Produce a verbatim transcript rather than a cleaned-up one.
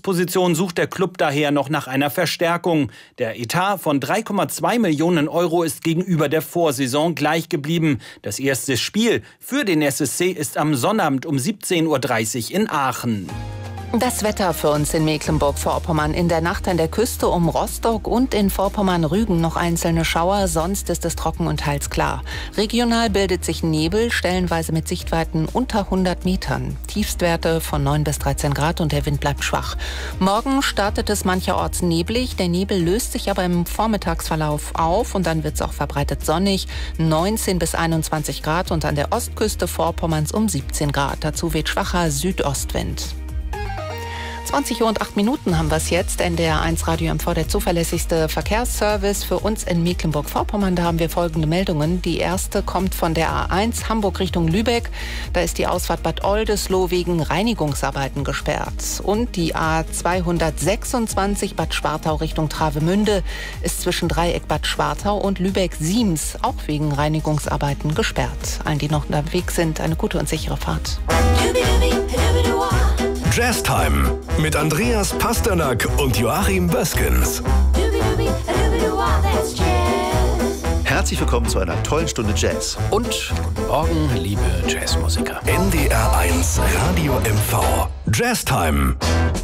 Ausgangsposition sucht der Klub daher noch nach einer Verstärkung. Der Etat von drei Komma zwei Millionen Euro ist gegenüber der Vorsaison gleich geblieben. Das erste Spiel für den S S C ist am Sonnabend um siebzehn Uhr dreißig in Aachen. Das Wetter für uns in Mecklenburg-Vorpommern. In der Nacht an der Küste um Rostock und in Vorpommern-Rügen noch einzelne Schauer. Sonst ist es trocken und teils klar. Regional bildet sich Nebel, stellenweise mit Sichtweiten unter hundert Metern. Tiefstwerte von neun bis dreizehn Grad und der Wind bleibt schwach. Morgen startet es mancherorts neblig. Der Nebel löst sich aber im Vormittagsverlauf auf und dann wird es auch verbreitet sonnig. neunzehn bis einundzwanzig Grad und an der Ostküste Vorpommerns um siebzehn Grad. Dazu weht schwacher Südostwind. zwanzig Uhr und acht Minuten haben wir es jetzt. N D R eins Radio M V, der zuverlässigste Verkehrsservice für uns in Mecklenburg-Vorpommern. Da haben wir folgende Meldungen. Die erste kommt von der A eins Hamburg Richtung Lübeck. Da ist die Ausfahrt Bad Oldesloe wegen Reinigungsarbeiten gesperrt. Und die A zweihundertsechsundzwanzig Bad Schwartau Richtung Travemünde ist zwischen Dreieck Bad Schwartau und Lübeck-Siems auch wegen Reinigungsarbeiten gesperrt. Allen, die noch unterwegs sind, eine gute und sichere Fahrt. Jazztime mit Andreas Pasternak und Joachim Böskens. Herzlich willkommen zu einer tollen Stunde Jazz. Und guten Morgen, liebe Jazzmusiker. N D R eins Radio M V. Jazztime.